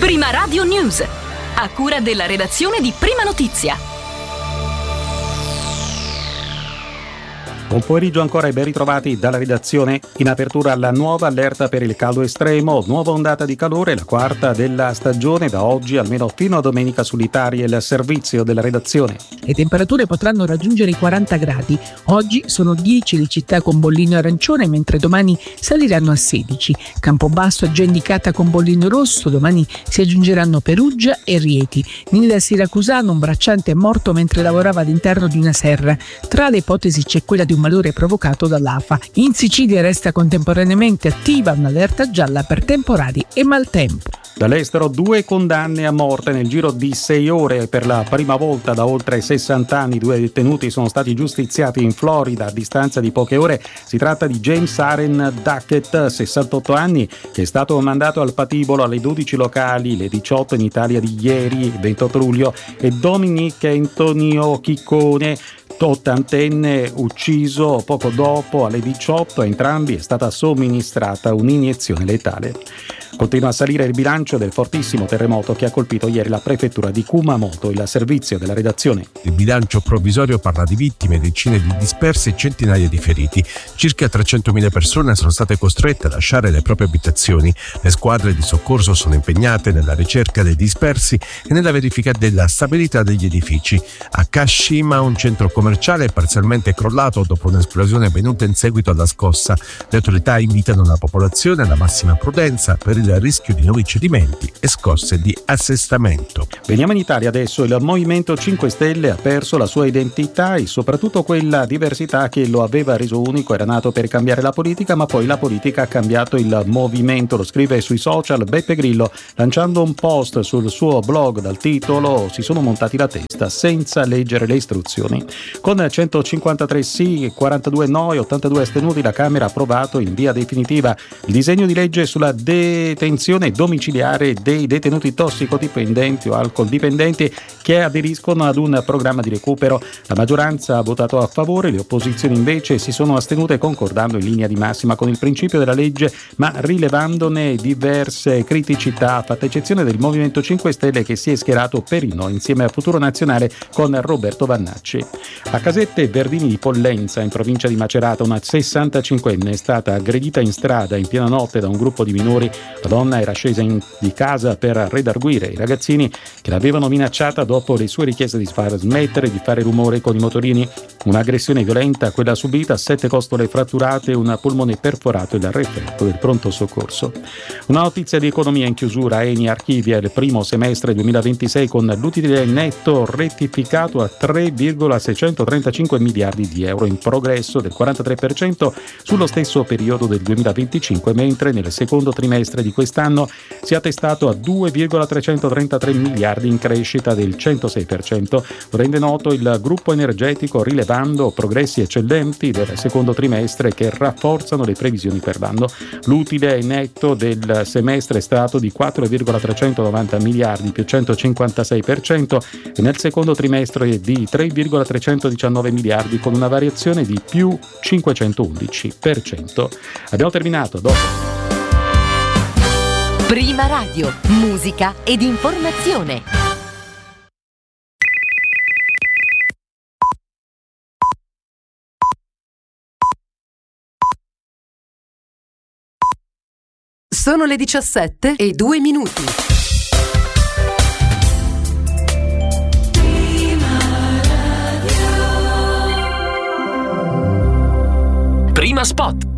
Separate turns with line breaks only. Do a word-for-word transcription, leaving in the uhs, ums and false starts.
Prima Radio News, a cura della redazione di Prima Notizia.
Buon pomeriggio ancora e ben ritrovati dalla redazione. In apertura alla nuova allerta per il caldo estremo, nuova ondata di calore, la quarta della stagione da oggi almeno fino a domenica sull'Italia, il servizio della redazione.
Le temperature potranno raggiungere i quaranta gradi. Oggi sono dieci le città con bollino arancione, mentre domani saliranno a sedici. Campobasso è già indicata con bollino rosso, domani si aggiungeranno Perugia e Rieti. Nel siracusano un bracciante è morto mentre lavorava all'interno di una serra. Tra le ipotesi c'è quella di un malore provocato dall'A F A. In Sicilia resta contemporaneamente attiva un'allerta gialla per temporali e maltempo.
Dall'estero due condanne a morte nel giro di sei ore. Per la prima volta da oltre sessanta anni due detenuti sono stati giustiziati in Florida a distanza di poche ore. Si tratta di James Aaron Duckett, sessantotto anni, che è stato mandato al patibolo alle dodici locali, le diciotto in Italia di ieri, ventotto luglio, e Dominic Antonio Chiccone, ottantenne, ucciso poco dopo alle diciotto. A entrambi è stata somministrata un'iniezione letale. Continua a salire il bilancio del fortissimo terremoto che ha colpito ieri la prefettura di Kumamoto, il servizio della redazione.
Il bilancio provvisorio parla di vittime, decine di dispersi e centinaia di feriti. Circa trecentomila persone sono state costrette a lasciare le proprie abitazioni. Le squadre di soccorso sono impegnate nella ricerca dei dispersi e nella verifica della stabilità degli edifici. A Kashima un centro commerciale è parzialmente crollato dopo un'esplosione avvenuta in seguito alla scossa. Le autorità invitano la popolazione alla massima prudenza per il rischio di nuovi cedimenti e scosse di assestamento.
Veniamo in Italia adesso. Il Movimento cinque Stelle ha perso la sua identità e soprattutto quella diversità che lo aveva reso unico. Era nato per cambiare la politica, ma poi la politica ha cambiato il movimento. Lo scrive sui social Beppe Grillo, lanciando un post sul suo blog dal titolo "Si sono montati la testa senza leggere le istruzioni". Con centocinquantatré sì, quarantadue no e ottantadue astenuti, la Camera ha approvato in via definitiva il disegno di legge sulla detenzione domiciliare dei detenuti tossicodipendenti o alcol dipendenti che aderiscono ad un programma di recupero. La maggioranza ha votato a favore, le opposizioni invece si sono astenute, concordando in linea di massima con il principio della legge, ma rilevandone diverse criticità, fatta eccezione del Movimento cinque Stelle, che si è schierato per il no insieme a Futuro Nazionale con Roberto Vannacci. A Casette Verdini di Pollenza, in provincia di Macerata, una sessantacinquenne è stata aggredita in strada in piena notte da un gruppo di minori. La donna era scesa in, di casa per redarguire i ragazzini che l'avevano minacciata dopo le sue richieste di far smettere di fare rumore con i motorini. Un'aggressione violenta, quella subita, sette costole fratturate, un polmone perforato e il referto del pronto soccorso. Una notizia di economia in chiusura. Eni archivia il primo semestre duemilaventisei con l'utile netto rettificato a tre virgola seicentotrentacinque miliardi di euro, in progresso del quarantatré per cento sullo stesso periodo del duemilaventicinque, mentre nel secondo trimestre di quest'anno si è attestato a due virgola trecentotrentatré miliardi, in crescita del centosei per cento. Lo rende noto il gruppo energetico, rilevando progressi eccellenti del secondo trimestre che rafforzano le previsioni per l'anno. L'utile netto del semestre è stato di quattro virgola trecentonovanta miliardi, più centocinquantasei per cento, e nel secondo trimestre di tre virgola trecentodiciannove miliardi, con una variazione di più cinquecentoundici per cento. Abbiamo terminato, dopo.
Prima Radio, musica ed informazione. Sono le diciassette e due minuti. Prima Spot.